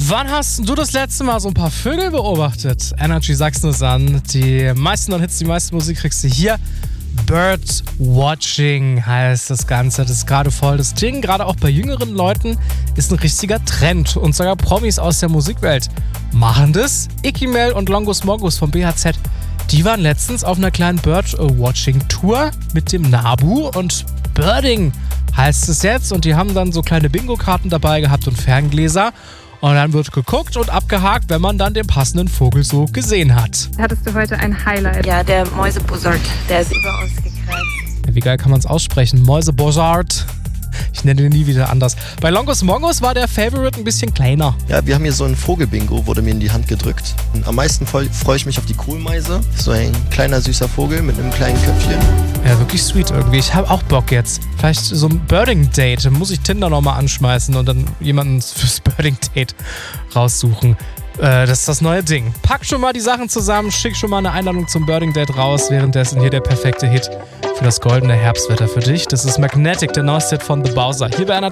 Wann hast du das letzte Mal so ein paar Vögel beobachtet? Energy, sag's nur an. Die meisten Non-Hits, die meiste Musik kriegst du hier. Bird Watching heißt das Ganze. Das ist gerade voll das Ding. Gerade auch bei jüngeren Leuten ist ein richtiger Trend. Und sogar Promis aus der Musikwelt machen das. Icky Mel und Longus Mongus vom BHZ, die waren letztens auf einer kleinen Bird Watching Tour mit dem Nabu. Und Birding heißt es jetzt. Und die haben dann so kleine Bingo-Karten dabei gehabt und Ferngläser. Und dann wird geguckt und abgehakt, wenn man dann den passenden Vogel so gesehen hat. Hattest du heute ein Highlight? Ja, der Mäusebussard, der ist überaus gekreist. Ja, wie geil kann man es aussprechen? Mäusebussard. Ich nenne den nie wieder anders. Bei Longus Mongus war der Favorite ein bisschen kleiner. Ja, wir haben hier so ein Vogelbingo, wurde mir in die Hand gedrückt. Und am meisten freue ich mich auf die Kohlmeise. So ein kleiner süßer Vogel mit einem kleinen Köpfchen. Ja, wirklich sweet irgendwie. Ich habe auch Bock jetzt. Vielleicht so ein Birding-Date. Muss ich Tinder nochmal anschmeißen und dann jemanden fürs Birding-Date raussuchen. Das ist das neue Ding. Pack schon mal die Sachen zusammen, schick schon mal eine Einladung zum Birding-Date raus. Währenddessen hier der perfekte Hit für das goldene Herbstwetter für dich. Das ist Magnetic, der neueste Hit von The Bowser. Hier bei einer